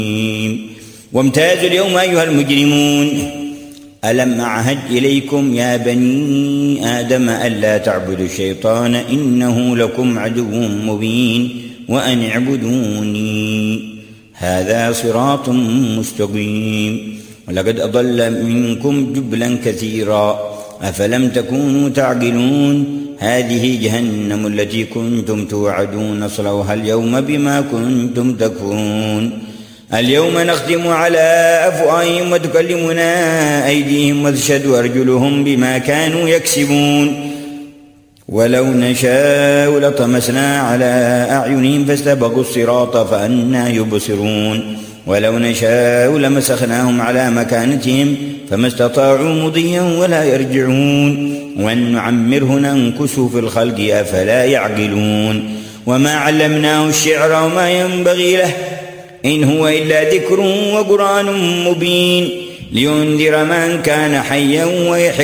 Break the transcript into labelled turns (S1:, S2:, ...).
S1: وامتازوا اليوم أيها المجرمون ألم أعهد إليكم يا بني آدم ألا تعبدوا الشيطان إنه لكم عدو مبين وأن اعبدوني هذا صراط مستقيم ولقد أضل منكم جبلا كثيرا أفلم تكونوا تعقلون هذه جهنم التي كنتم توعدون اصلوها اليوم بما كنتم تكفرون اليوم نختم على أفواههم وتكلمنا أيديهم وتشهد أرجلهم بما كانوا يكسبون ولو نشاء لطمسنا على أعينهم فاستبقوا الصراط فأنى يبصرون ولو نشاء لمسخناهم على مكانتهم فما استطاعوا مضيا ولا يرجعون وأن نعمره ننكسه في الخلق أفلا يعقلون وما علمناه الشعر وما ينبغي له إن هو إلا ذكر وقرآن مبين لينذر من كان حيا ويحيى